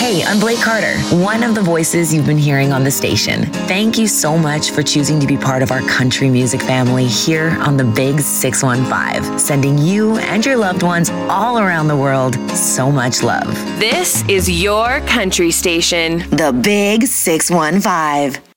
Hey, I'm Blake Carter, one of the voices you've been hearing on the station. Thank you so much for choosing to be part of our country music family here on the Big 615, sending you and your loved ones all around the world so much love. This is your country station. The Big 615.